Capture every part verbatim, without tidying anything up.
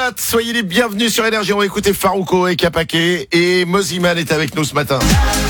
mat, soyez les bienvenus sur Énergie. On va écouter Farouko et Kapake. Et Mosiman est avec nous ce matin.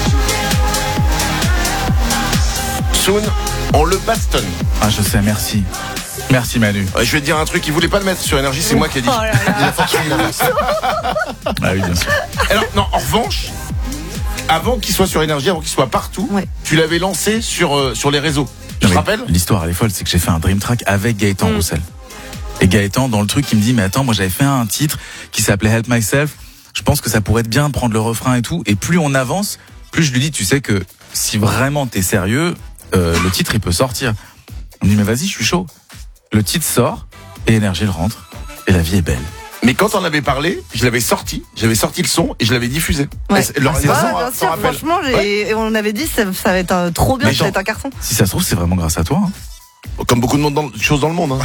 Soon, on le bastonne. Ah, je sais, merci. Merci Manu. Ouais, je vais te dire un truc, il voulait pas le mettre sur Énergie, c'est moi qui ai dit. Oh là là. Il a forcé la verse. Ah oui, bien sûr. Alors, non, en revanche, avant qu'il soit sur Énergie, avant qu'il soit partout, Ouais. tu l'avais lancé sur, euh, sur les réseaux. Tu Non, te mais rappelles? L'histoire, elle est folle, c'est que j'ai fait un dream track avec Gaëtan Mm. Roussel. Et Gaëtan, dans le truc, il me dit, mais attends, moi j'avais fait un titre qui s'appelait Help Myself. Je pense que ça pourrait être bien de prendre le refrain et tout. Et plus on avance, plus je lui dis, tu sais que si vraiment t'es sérieux, euh, le titre il peut sortir. On me dit, mais vas-y, je suis chaud. Le titre sort, et Énergie le rentre, et la vie est belle. Mais quand on avait parlé, je l'avais sorti, j'avais sorti le son et je l'avais diffusé. Ouais. Et leur- Ah, c'est leur- vrai, s'en- bien s'en sûr, rappelle. franchement, j'ai- on avait dit ça, ça va être euh, trop bien, Mais ça va genre- être un carton. Si ça se trouve, c'est vraiment grâce à toi. Hein. Comme beaucoup de monde dans, choses dans le monde. Hein.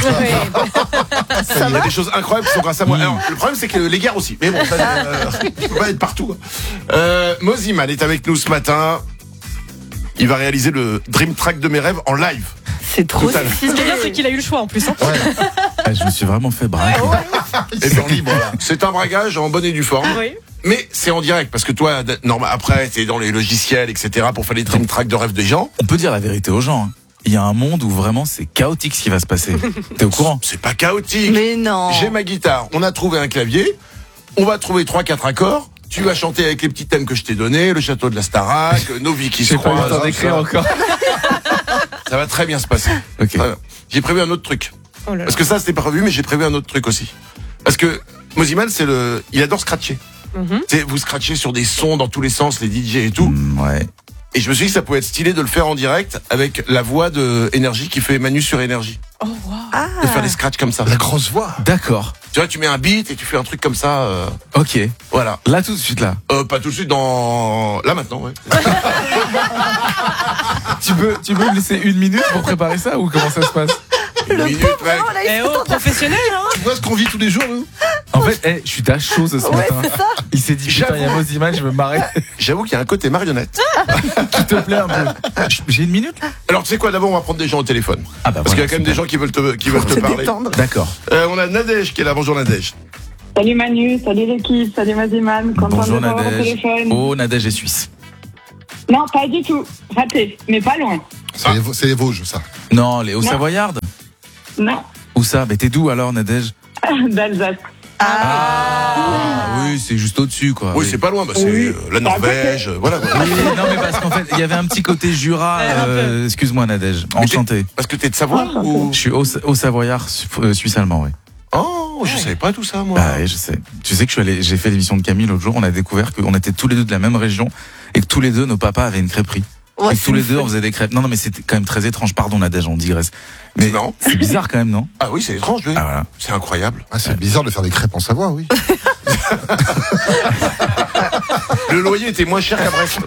Il y a des choses incroyables qui sont grâce à moi. Alors, le problème, c'est que les guerres aussi. Mais bon, ça, euh, il faut pas être partout. Euh, Mosiman est avec nous ce matin. Il va réaliser le Dream Track de mes rêves en live. C'est trop Total. stylé. Ce qui est bien, c'est qu'il a eu le choix en plus. Hein. Ah, je me suis vraiment fait braquer. Et bien libre. Là. C'est un bragage en bonne et due forme. Oui. Mais c'est en direct parce que toi, d- normal, après, t'es dans les logiciels, et cetera pour faire les Dream Track de rêves des gens. On peut dire la vérité aux gens. Hein. Il y a un monde où vraiment c'est chaotique ce qui va se passer. T'es au courant? C'est pas chaotique. Mais non. J'ai ma guitare, on a trouvé un clavier, on va trouver trois quatre accords. Tu vas chanter avec les petits thèmes que je t'ai donnés, le château de la Starac, nos vies qui se J'ai pas eu le croisent. temps d'écrire ça, encore. ça va très bien se passer. Ok. Très bien. J'ai prévu un autre truc. Oh là là. Parce que ça, c'était pas prévu, mais j'ai prévu un autre truc aussi. Parce que Mosiman, c'est le, il adore scratcher. Mhm. Tu sais, vous scratchez sur des sons dans tous les sens, les D J et tout. Mm, ouais. Et je me suis dit que ça pouvait être stylé de le faire en direct avec la voix de Énergie qui fait Manu sur Énergie. Oh, wow. Ah. De faire des scratchs comme ça. La grosse voix. D'accord. Tu vois, tu mets un beat et tu fais un truc comme ça. euh, Ok. voilà. Là tout de suite là. Euh, pas tout de suite dans... Là maintenant, ouais. Tu peux, tu peux me laisser une minute pour préparer ça ou comment ça se passe? Une minute, mec. Oh, là, il Eh faut oh, professionnel, hein. Tu vois ce qu'on vit tous les jours, nous? En fait, eh, je suis à chaud ce Ouais, matin. c'est ça. Il s'est dit putain, il y a Mosiman, je me marrer. J'avoue qu'il y a un côté marionnette. S'il te plaît un peu. J'ai une minute là? Alors, tu sais quoi, d'abord, on va prendre des gens au téléphone. Ah bah Parce qu'il y a voilà, quand même des super. gens qui veulent te, qui veulent te Se parler. détendre. D'accord. Euh, on a Nadège qui est là. Bonjour Nadège. Salut Manu, salut l'équipe, salut Maziman, content Bonjour de vous avoir au Nadège. téléphone. Oh, Nadège est suisse. Non, pas du tout, raté, mais pas loin. C'est les, Vau- c'est les Vosges, ça. Non, les Non. Hauts-Savoyardes. Non, Où ça? Mais t'es d'où alors, Nadège? d'Alsace. Ah oui, c'est juste au-dessus quoi. Oui, c'est pas loin. Bah, c'est Oui. euh, la Norvège. euh, Voilà. Oui, non mais parce qu'en fait, il y avait un petit côté Jura. Ouais, un peu. euh, excuse-moi Nadège. Enchanté. Parce que t'es de Savoie ou... Je suis au, au Savoyard su- euh, suisse-allemand, oui. Oh, je savais pas tout ça, moi. Ah oui, je sais. Tu sais que je suis allé, j'ai fait l'émission de Camille l'autre jour, on a découvert qu'on était tous les deux de la même région et que tous les deux nos papas avaient une crêperie. Ouais, et que tous c'est les deux fou. on faisait des crêpes. Non non mais c'était quand même très étrange, pardon Nadège, on digresse. Mais C'est marrant. c'est bizarre quand même, non? Ah oui, c'est étrange, oui. Ah voilà. C'est incroyable. Ah, c'est bizarre de faire des crêpes en Savoie, oui. Le loyer était moins cher qu'à Brest.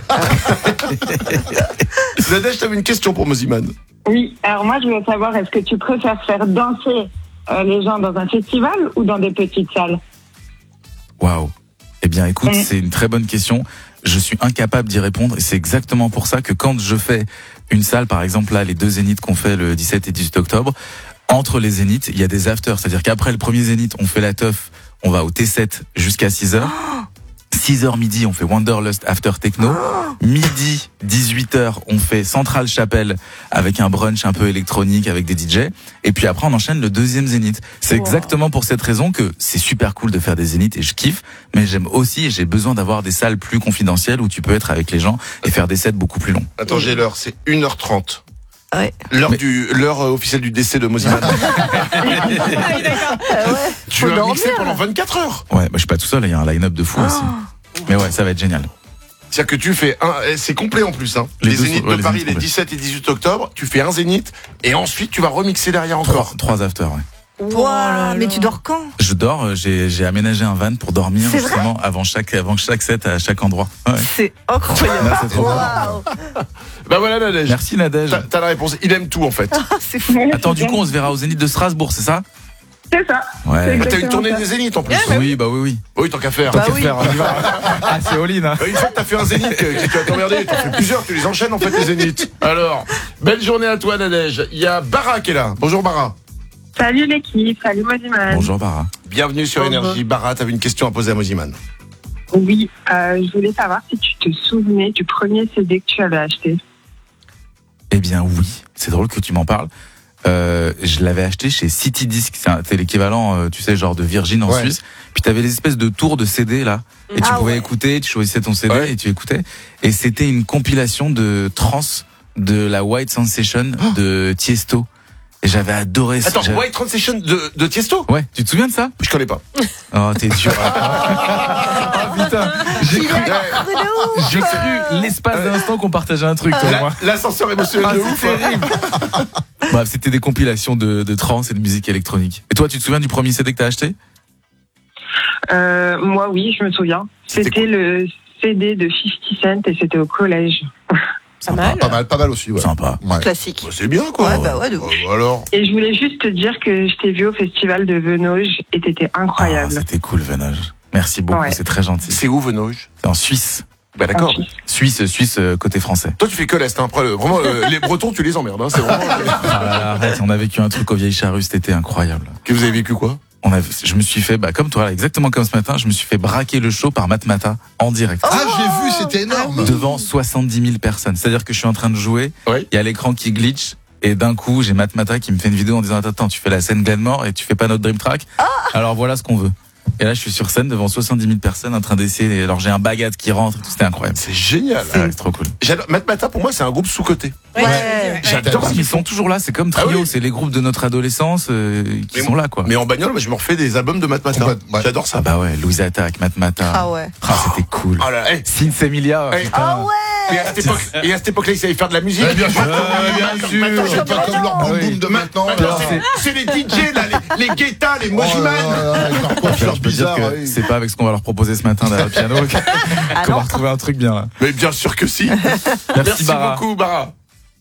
Nadège, t'avais une question pour Mosiman. Oui, alors moi je voulais savoir, est-ce que tu préfères faire danser euh, les gens dans un festival ou dans des petites salles? Waouh. Eh bien, écoute, Mm. c'est une très bonne question. Je suis incapable d'y répondre et c'est exactement pour ça que quand je fais une salle, par exemple là, les deux zéniths qu'on fait le dix-sept et dix-huit octobre, entre les zéniths, il y a des afters. C'est-à-dire qu'après le premier zénith, on fait la teuf, on va au T sept jusqu'à six heures. six heures midi, on fait Wanderlust After Techno. Midi, dix-huit heures, on fait Central Chapelle avec un brunch un peu électronique avec des D J. Et puis après, on enchaîne le deuxième zénith. C'est Wow. exactement pour cette raison que c'est super cool de faire des zéniths et je kiffe. Mais j'aime aussi et j'ai besoin d'avoir des salles plus confidentielles où tu peux être avec les gens et faire des sets beaucoup plus longs. Attends, j'ai l'heure, c'est une heure trente. Ouais. L'heure Mais- du, l'heure euh, officielle du décès de Mosiman. Ah ouais. Tu Faut vas dormir. mixer pendant vingt-quatre heures. Ouais, bah, je suis pas tout seul, il y a un line-up de fou aussi. Mais ouais, ça va être génial. C'est-à-dire que tu fais un, eh, c'est complet en plus, hein. Les Les, deux zéniths sont- ouais, de les Paris, zéniths les complets. dix-sept et dix-huit octobre, tu fais un zénith, et ensuite tu vas remixer derrière Trois, encore. trois afters, ouais. Ouah, mais tu dors quand? Je dors, euh, j'ai, j'ai aménagé un van pour dormir C'est justement avant chaque, avant chaque set à chaque endroit. Ouais. C'est incroyable. Là, c'est trop bien. Waouh. Bah voilà, Nadège. Merci Nadège. T'as, t'as la réponse. Il aime tout, en fait. Ah, c'est fou. Ouais, Attends, c'est du coup, bien. on se verra au Zénith de Strasbourg, c'est ça? C'est ça. Ouais. Bah, t'as une Exactement tournée ça. des zéniths, en plus. Oui, bah oui, oui. Oui, tant qu'à faire. Bah Tant qu'à oui. faire, on y va. Ah, c'est all-in, hein. Bah, une fois que t'as fait un zénith, que tu vas t'emmerder, t'en fais plusieurs, tu les enchaînes, en fait, les zéniths. Alors, belle journée à toi, Nadège. Il y a Bara qui est là. Bonjour, Bara. Salut l'équipe, salut Moziman. Bonjour Bara. Bienvenue sur Bonjour. Énergie. Bara, t'avais une question à poser à Moziman. Oui, euh, je voulais savoir si tu te souvenais du premier C D que tu avais acheté. Eh bien oui, c'est drôle que tu m'en parles. Euh, je l'avais acheté chez City Disc, c'est un- c'est l'équivalent, euh, tu sais, genre de Virgin en Ouais. Suisse. Puis t'avais des espèces de tours de C D là, et tu Ah pouvais ouais. écouter, tu choisissais ton C D Ouais. et tu écoutais. Et c'était une compilation de trance de la White Sensation de Tiesto. Et j'avais adoré ça. Attends, J'avais- White Transition de, de Tiesto? Ouais, tu te souviens de ça? Je connais pas. Oh, t'es dur. Ah putain, j'ai cru, j'ai cru l'espace d'un instant qu'on partageait un truc, toi et La- moi. L'ascenseur émotionnel Ah, de c'est ouf. terrible. Bref, c'était des compilations de, de trance et de musique électronique. Et toi, tu te souviens du premier C D que t'as acheté? Euh, moi, oui, je me souviens. C'était C'était le C D de cinquante Cent et c'était au collège. Pas mal. Pas mal, pas mal aussi, ouais. Sympa. Ouais. Classique. Bah, c'est bien, quoi. Ouais, bah ouais, de ouf. Euh, alors. Et je voulais juste te dire que je t'ai vu au festival de Venoge et t'étais Ah, incroyable. c'était cool, Venage. Merci beaucoup, Ouais. c'est très gentil. C'est où, Venoge? C'est en Suisse. Bah, d'accord. En Suisse. Suisse, Suisse, euh, côté français. Toi, tu fais que l'Est, hein. Après, le- vraiment, euh, les Bretons, tu les emmerdes, hein. C'est vraiment. Ah là là, arrête, on a vécu un truc aux Vieilles Charrues, c'était incroyable. Que vous avez vécu quoi? On a, je me suis fait, bah, comme toi, là, exactement comme ce matin, je me suis fait braquer le show par Matmata en direct. Ah, j'ai vu, c'était énorme. Devant soixante-dix mille personnes. C'est-à-dire que je suis en train de jouer, il Oui. y a l'écran qui glitch, et d'un coup, j'ai Matmata qui me fait une vidéo en disant, attends, attends, tu fais la scène Glenmore et tu fais pas notre Dream Track. Alors voilà ce qu'on veut. Et là, je suis sur scène devant soixante-dix mille personnes en train d'essayer. Alors j'ai un baguette qui rentre, et tout, c'était incroyable. C'est génial. Ah ouais, c'est trop cool. J'adore. Matmata, pour moi, c'est un groupe sous-coté. Ouais, Ouais. ouais. J'adore ce Ils qu'ils sont font. toujours là, c'est comme Ah Trio, oui. c'est les groupes de notre adolescence euh, qui Mais sont là, quoi. Mais en bagnole, moi, je me refais des albums de Matmata. Ouais, ouais. J'adore ça. Ah bah ouais, Louise Attack, Matmata. Ah ouais. Ah, c'était cool. Oh là, hey. Sins Emilia. Hey. putain. Ah ouais. Et à cette époque, et à cette époque-là, ils savaient faire de la musique. Ouais, bien sûr. Ouais, bien sûr. Maintenant, C'est pas comme leur boum Oui. boum de maintenant. Maintenant, là. c'est- c'est les D J, là, les, les Guetta, les Oh Mojiman. là là, avec leur Alors, coiffure je peux dire bizarre. que oui. c'est pas avec ce qu'on va leur proposer ce matin derrière le piano Ah qu'on va non. retrouver un truc bien là. Mais bien sûr que si. Merci, Merci Bara. beaucoup, Bara.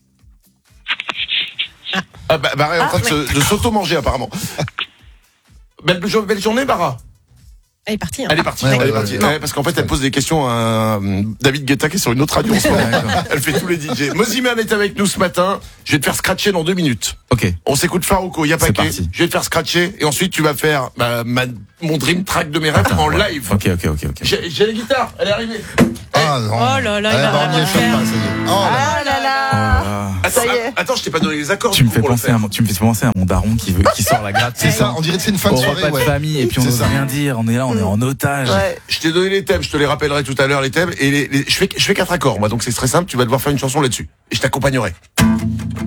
Ah, bah, Bara est en train de se- de s'auto-manger, apparemment. Belle, jo- belle journée, Bara. Elle est partie. Hein. Elle est partie. Ouais, elle est ouais, partie. ouais. Ouais, parce qu'en fait, elle pose des questions à euh, David Guetta qui est sur une autre radio en ce moment. D'accord. Elle fait tous les D J. Moziman est avec nous ce matin. Je vais te faire scratcher dans deux minutes. Ok. On s'écoute Farouko, y a pas C'est qu'à. parti. Je vais te faire scratcher et ensuite tu vas faire bah, ma- mon dream track de mes rêves en Ouais. live. Ok, ok, ok, ok. J'ai j'ai la guitare, elle est arrivée. Ah non. Oh là là, il Eh va ben, on vraiment y est le fait faire. pas, ça y est. Oh là. Ah là là. Ah. Attends, Ça y est. attends, je t'ai pas donné les accords. Tu du me coup, fais pour le penser faire. à mon, tu me fais penser à mon daron qui veut, qui sort la gratte. C'est ça, on dirait que c'est une fin de Au soirée. repas de Ouais. famille et puis on C'est n'ose ça. rien dire. On est là, on est en otage. Ouais. Je t'ai donné les thèmes, je te les rappellerai tout à l'heure les thèmes et les, les- je fais je fais quatre accords moi donc c'est très simple, tu vas devoir faire une chanson là-dessus et je t'accompagnerai.